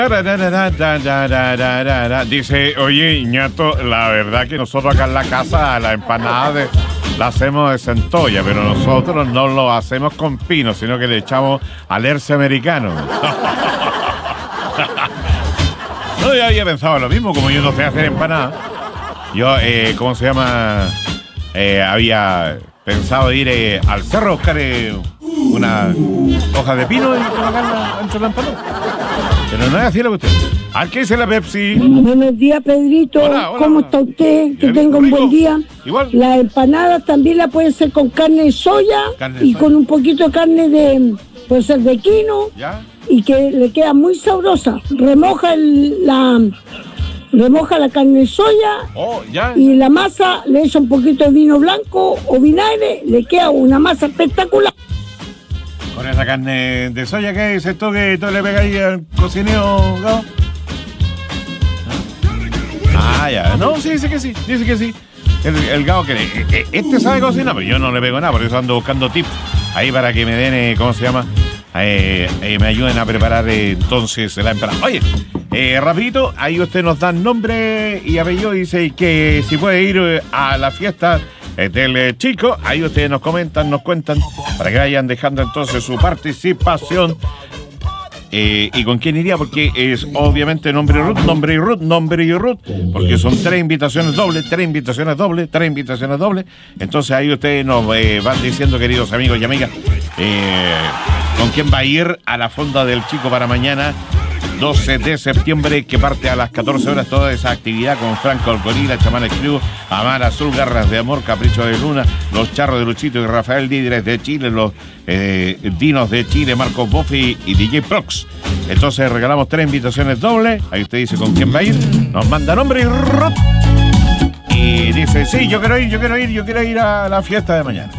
Dice, oye, Iñato, la verdad que nosotros acá en la casa la empanada la hacemos de centolla, pero nosotros no lo hacemos con pino, sino que le echamos alerce americano. No, yo había pensado lo mismo, como yo no sé hacer empanada. Yo, ¿cómo se llama? Había pensado ir al cerro a buscar una hoja de pino y colocarla dentro de la empanada. Pero no es así lo que usted. ¿A qué dice la Pepsi? Buenos días, Pedrito. Hola, ¿Cómo hola. está usted? Que Bien, tenga un rico. buen día. Igual. La empanada también la puede hacer con carne de soya Carne de y soya. con un poquito de carne de, puede ser de quino, ¿Ya? y que le queda muy sabrosa. Remoja la carne de soya Oh, ya. y la masa le echa un poquito de vino blanco o vinagre, le queda una masa espectacular. Con esa carne de soya que dices tú que tú le pegas ahí al cocineo, ¿no? Ah, ya. No, sí, dice que sí. Dice que sí. El Gao que este sabe cocinar, pero yo no le pego nada, por eso ando buscando tips ahí para que me den, ¿cómo se llama? Me ayuden a preparar entonces la empanada. Oye, rapidito, ahí usted nos da nombre y apellido y dice que si puede ir a la fiesta del chico, ahí ustedes nos comentan, nos cuentan, para que vayan dejando entonces su participación. ¿Y con quién iría? Porque es obviamente nombre y Ruth, porque son tres invitaciones dobles. Entonces ahí ustedes nos van diciendo, queridos amigos y amigas, con quién va a ir a la fonda del chico para mañana, 12 de septiembre, que parte a las 14 horas toda esa actividad con Franco Alcorila, Chamanes Crew, Amar Azul, Garras de Amor, Capricho de Luna, Los Charros de Luchito y Rafael Líderes de Chile, los Dinos de Chile, Marcos Boffi y DJ Prox. Entonces regalamos 3 invitaciones dobles. Ahí usted dice con quién va a ir, nos manda nombre y dice, sí, yo quiero ir a la fiesta de mañana.